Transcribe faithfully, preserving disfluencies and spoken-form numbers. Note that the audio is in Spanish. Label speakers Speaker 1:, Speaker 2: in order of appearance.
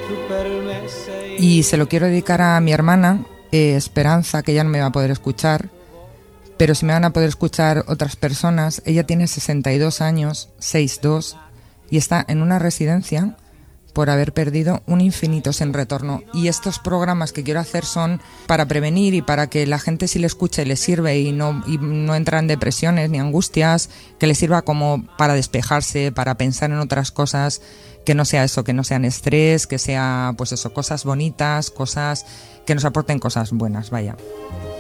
Speaker 1: Y se lo quiero dedicar a mi hermana, eh, Esperanza, que ya no me va a poder escuchar, pero sí me van a poder escuchar otras personas. Ella tiene sesenta y dos años, sesenta y dos, y está en una residencia por haber perdido un infinito sin retorno. Y estos programas que quiero hacer son para prevenir y para que la gente, si le escuche, le sirve y no, y no entra en depresiones ni angustias, que le sirva como para despejarse, para pensar en otras cosas, que no sea eso, que no sean estrés, que sea pues eso, cosas bonitas, cosas que nos aporten cosas buenas, vaya.